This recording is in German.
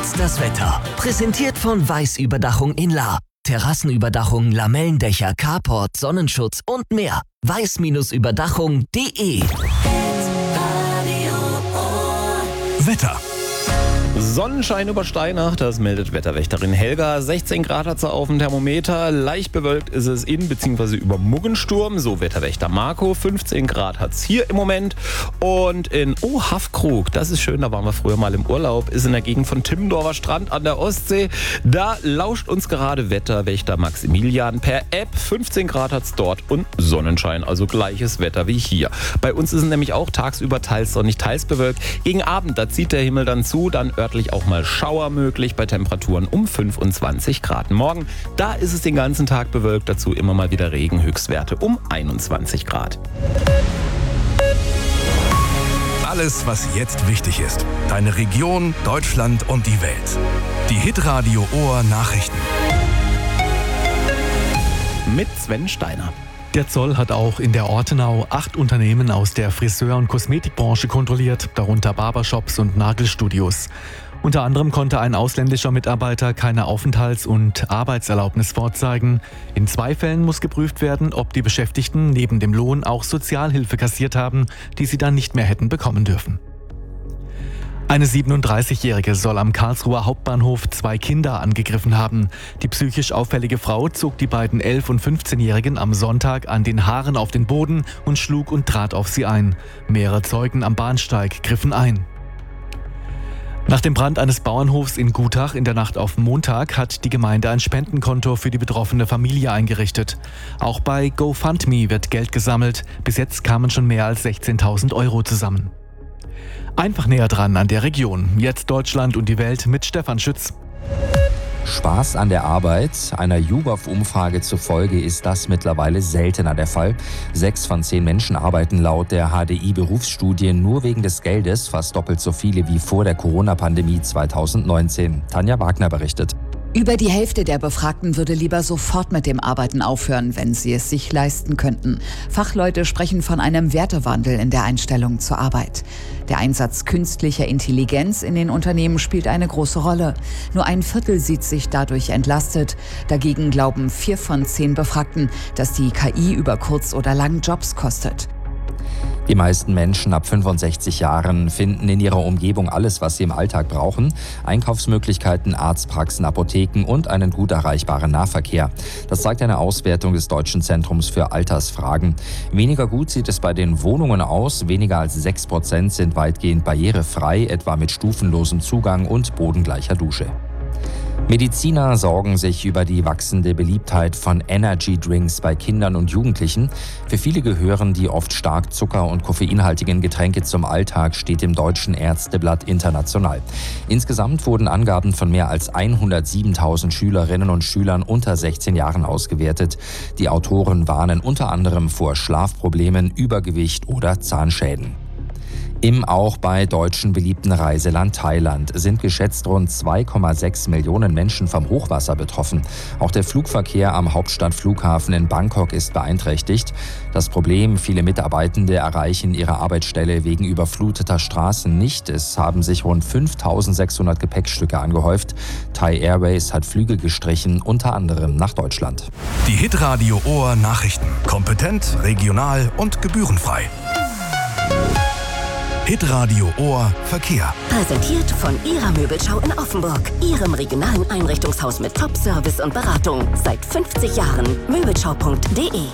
Jetzt das Wetter. Präsentiert von Weiß-Überdachung in Lahr. Terrassenüberdachung, Lamellendächer, Carport, Sonnenschutz und mehr. weiß-überdachung.de. Wetter. Sonnenschein über Steinach, das meldet Wetterwächterin Helga. 16 Grad hat sie auf dem Thermometer. Leicht bewölkt ist es in bzw. über Muggensturm. So Wetterwächter Marco. 15 Grad hat es hier im Moment. Und in Hafkrug, das ist schön, da waren wir früher mal im Urlaub, ist in der Gegend von Timmendorfer Strand an der Ostsee. Da lauscht uns gerade Wetterwächter Maximilian per App. 15 Grad hat es dort und Sonnenschein, also gleiches Wetter wie hier. Bei uns ist es nämlich auch tagsüber teils sonnig, teils bewölkt. Gegen Abend, da zieht der Himmel dann zu, dann örtlich auch mal Schauer möglich bei Temperaturen um 25 Grad. Morgen, da ist es den ganzen Tag bewölkt, dazu immer mal wieder Regen, Höchstwerte um 21 Grad. Alles, was jetzt wichtig ist. Deine Region, Deutschland und die Welt. Die Hitradio Ohr Nachrichten. Mit Sven Steiner. Der Zoll hat auch in der Ortenau 8 Unternehmen aus der Friseur- und Kosmetikbranche kontrolliert, darunter Barbershops und Nagelstudios. Unter anderem konnte ein ausländischer Mitarbeiter keine Aufenthalts- und Arbeitserlaubnis vorzeigen. In 2 Fällen muss geprüft werden, ob die Beschäftigten neben dem Lohn auch Sozialhilfe kassiert haben, die sie dann nicht mehr hätten bekommen dürfen. Eine 37-Jährige soll am Karlsruher Hauptbahnhof 2 Kinder angegriffen haben. Die psychisch auffällige Frau zog die beiden 11- und 15-Jährigen am Sonntag an den Haaren auf den Boden und schlug und trat auf sie ein. Mehrere Zeugen am Bahnsteig griffen ein. Nach dem Brand eines Bauernhofs in Gutach in der Nacht auf Montag hat die Gemeinde ein Spendenkonto für die betroffene Familie eingerichtet. Auch bei GoFundMe wird Geld gesammelt. Bis jetzt kamen schon mehr als 16.000 Euro zusammen. Einfach näher dran an der Region. Jetzt Deutschland und die Welt mit Stefan Schütz. Spaß an der Arbeit. Einer YouGov-Umfrage zufolge ist das mittlerweile seltener der Fall. 6 von 10 Menschen arbeiten laut der HDI-Berufsstudie nur wegen des Geldes, fast doppelt so viele wie vor der Corona-Pandemie 2019. Tanja Wagner berichtet. Über die Hälfte der Befragten würde lieber sofort mit dem Arbeiten aufhören, wenn sie es sich leisten könnten. Fachleute sprechen von einem Wertewandel in der Einstellung zur Arbeit. Der Einsatz künstlicher Intelligenz in den Unternehmen spielt eine große Rolle. Nur ein Viertel sieht sich dadurch entlastet. Dagegen glauben 4 von 10 Befragten, dass die KI über kurz oder lang Jobs kostet. Die meisten Menschen ab 65 Jahren finden in ihrer Umgebung alles, was sie im Alltag brauchen. Einkaufsmöglichkeiten, Arztpraxen, Apotheken und einen gut erreichbaren Nahverkehr. Das zeigt eine Auswertung des Deutschen Zentrums für Altersfragen. Weniger gut sieht es bei den Wohnungen aus. Weniger als 6% sind weitgehend barrierefrei, etwa mit stufenlosem Zugang und bodengleicher Dusche. Mediziner sorgen sich über die wachsende Beliebtheit von Energy Drinks bei Kindern und Jugendlichen. Für viele gehören die oft stark zucker- und koffeinhaltigen Getränke zum Alltag, steht im Deutschen Ärzteblatt International. Insgesamt wurden Angaben von mehr als 107.000 Schülerinnen und Schülern unter 16 Jahren ausgewertet. Die Autoren warnen unter anderem vor Schlafproblemen, Übergewicht oder Zahnschäden. Im auch bei Deutschen beliebten Reiseland Thailand sind geschätzt rund 2,6 Millionen Menschen vom Hochwasser betroffen. Auch der Flugverkehr am Hauptstadtflughafen in Bangkok ist beeinträchtigt. Das Problem, viele Mitarbeitende erreichen ihre Arbeitsstelle wegen überfluteter Straßen nicht. Es haben sich rund 5.600 Gepäckstücke angehäuft. Thai Airways hat Flüge gestrichen, unter anderem nach Deutschland. Die Hitradio Ohr Nachrichten. Kompetent, regional und gebührenfrei. Hitradio Ohr Verkehr. Präsentiert von Ihrer Möbelschau in Offenburg. Ihrem regionalen Einrichtungshaus mit Top-Service und Beratung. Seit 50 Jahren. Möbelschau.de